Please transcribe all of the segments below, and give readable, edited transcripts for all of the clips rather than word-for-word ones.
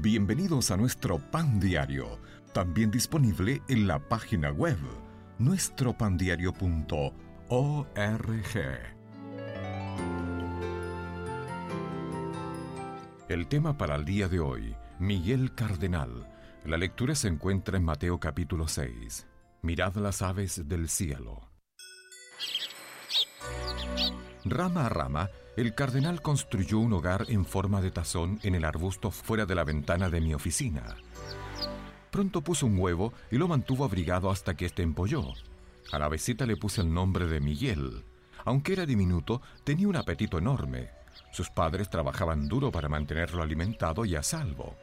Bienvenidos a nuestro Pan Diario, también disponible en la página web nuestropandiario.org. El tema para el día de hoy, Miguel Cardenal. La lectura se encuentra en Mateo capítulo 6. Mirad las aves del cielo. Rama a rama, el cardenal construyó un hogar en forma de tazón en el arbusto fuera de la ventana de mi oficina. Pronto puso un huevo y lo mantuvo abrigado hasta que éste empolló. A la avecita le puse el nombre de Miguel. Aunque era diminuto, tenía un apetito enorme. Sus padres trabajaban duro para mantenerlo alimentado y a salvo.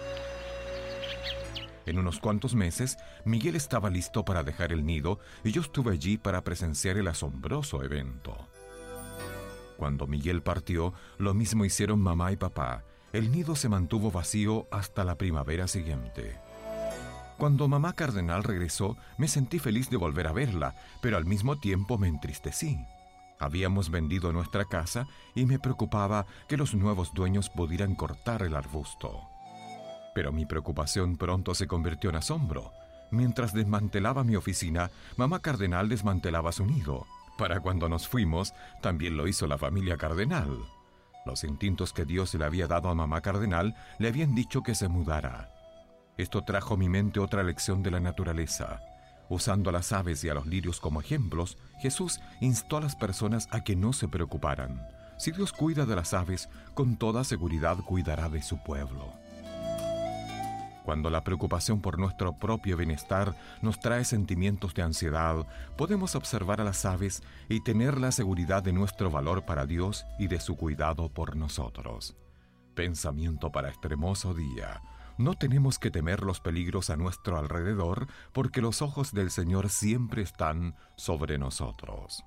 En unos cuantos meses, Miguel estaba listo para dejar el nido y yo estuve allí para presenciar el asombroso evento. Cuando Miguel partió, lo mismo hicieron mamá y papá. El nido se mantuvo vacío hasta la primavera siguiente. Cuando mamá Cardenal regresó, me sentí feliz de volver a verla, pero al mismo tiempo me entristecí. Habíamos vendido nuestra casa y me preocupaba que los nuevos dueños pudieran cortar el arbusto. Pero mi preocupación pronto se convirtió en asombro. Mientras desmantelaba mi oficina, mamá Cardenal desmantelaba su nido. Para cuando nos fuimos, también lo hizo la familia Cardenal. Los instintos que Dios le había dado a mamá Cardenal le habían dicho que se mudara. Esto trajo a mi mente otra lección de la naturaleza. Usando a las aves y a los lirios como ejemplos, Jesús instó a las personas a que no se preocuparan. Si Dios cuida de las aves, con toda seguridad cuidará de su pueblo. Cuando la preocupación por nuestro propio bienestar nos trae sentimientos de ansiedad, podemos observar a las aves y tener la seguridad de nuestro valor para Dios y de su cuidado por nosotros. Pensamiento para este hermoso día. No tenemos que temer los peligros a nuestro alrededor, porque los ojos del Señor siempre están sobre nosotros.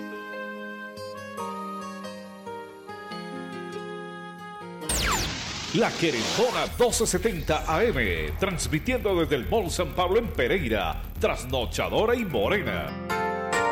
La Querendona 1270 AM, transmitiendo desde el Mall San Pablo en Pereira, trasnochadora y morena.